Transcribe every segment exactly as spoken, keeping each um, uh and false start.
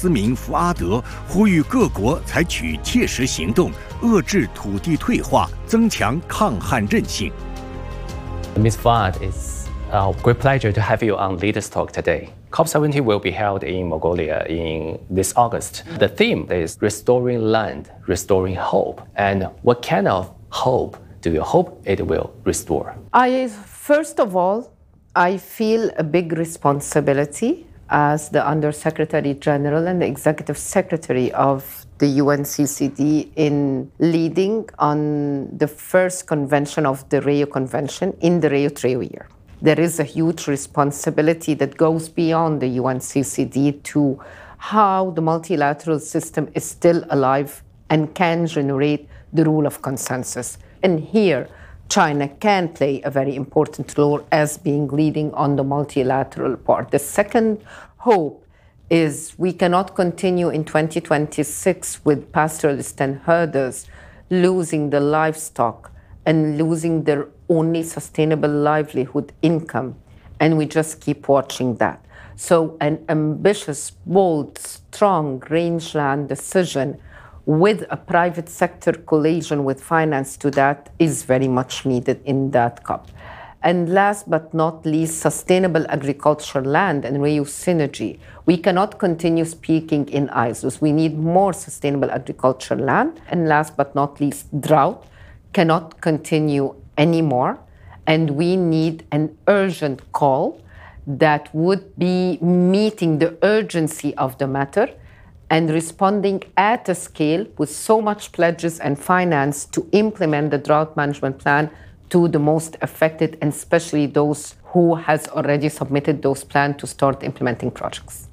斯明·福阿德呼吁各国采取切实行动，遏制土地退化，增强抗旱韧性。 Miz Fuad, it's a great pleasure to have you on Leaders Talk today. COP seventy will be held in Mongolia in this August. The theme is restoring land, restoring hope. And what kind of hope do you hope it will restore? I, first of all, I feel a big responsibility as the Undersecretary General and the Executive Secretary of the U N C C D in leading on the first convention of the Rio Convention in the Rio Trio year. There is a huge responsibility that goes beyond the U N C C D to how the multilateral system is still alive and can generate the rule of consensus. And here, China can play a very important role as being leading on the multilateral part. The second hope is we cannot continue in twenty twenty-six with pastoralists and herders losing the livestock and losing their only sustainable livelihood income, and we just keep watching that. So an ambitious, bold, strong rangeland decision with a private sector coalition with finance to that is very much needed in that COP. And last but not least, sustainable agricultural land and Rio synergy. We cannot continue speaking in islands. We need more sustainable agricultural land. And last but not least, drought cannot continue anymore. And we need an urgent call that would be meeting the urgency of the matter and responding at a scale with so much pledges and finance to implement the drought management plan to the most affected, and especially those who has already submitted those plans to start implementing projects.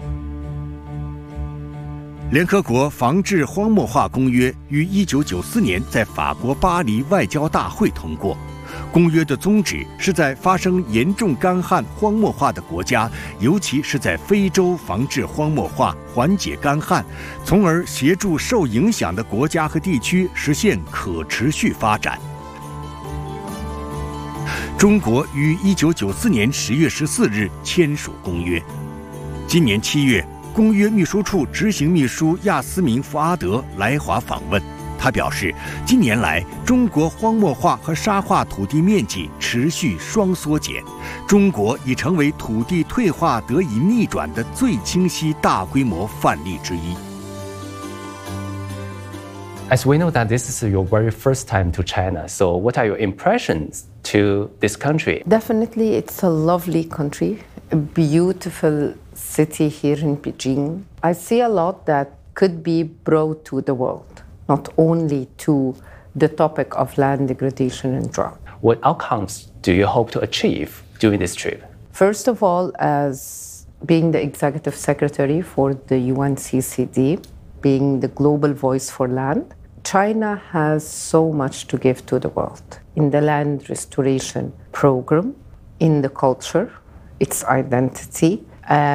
联合国防治荒漠化公约于一九九四年在法国巴黎外交大会通过。公约的宗旨是在发生严重干旱、荒漠化的国家，尤其是在非洲，防治荒漠化，缓解干旱，从而协助受影响的国家和地区实现可持续发展。中国于一九九四年十月十四日签署公约。今年七月，公约秘书处执行秘书亚斯明·福阿德来华访问。他表示，近年来中国荒漠化和沙化土地面积持续双缩减，中国已成为土地退化得以逆转的最清晰大规模范例之一。 As we know that this is your very first time to China, so what are your impressions to this country? Definitely, it's a lovely country, a beautiful city here in Beijing. I see a lot that could be brought to the world, not only to the topic of land degradation and drought. What outcomes do you hope to achieve during this trip? First of all, as being the executive secretary for the U N C C D, being the global voice for land, China has so much to give to the world in the land restoration program, in the culture, its identity,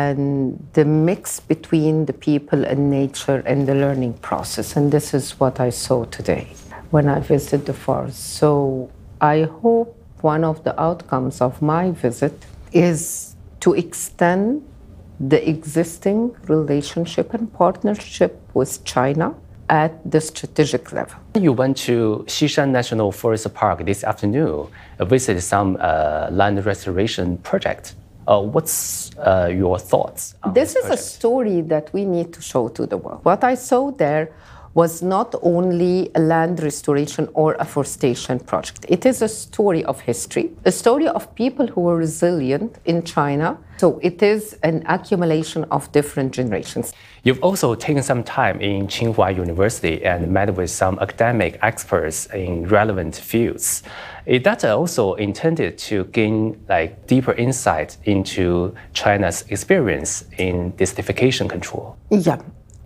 and the mix between the people and nature and the learning process. And this is what I saw today when I visited the forest. So I hope one of the outcomes of my visit is to extend the existing relationship and partnership with China at the strategic level. You went to Xishan National Forest Park this afternoon, uh, visited some uh, land restoration project. Uh, what's uh, your thoughts on this? This is project? a story that we need to show to the world. What I saw there was not only a land restoration or afforestation project. It is a story of history, a story of people who were resilient in China. So it is an accumulation of different generations. You've also taken some time in Tsinghua University and met with some academic experts in relevant fields. Is that also intended to gain like deeper insight into China's experience in desertification control? Yeah.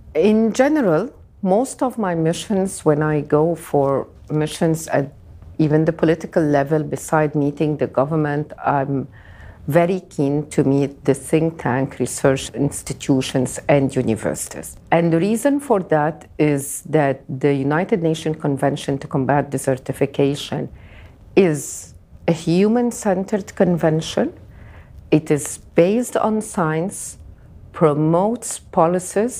In general, most of my missions, when I go for missions at even the political level, beside meeting the government, I'm very keen to meet the think tank, research institutions, and universities. And the reason for that is that the United Nations Convention to Combat Desertification is a human-centered convention. It is based on science, promotes policies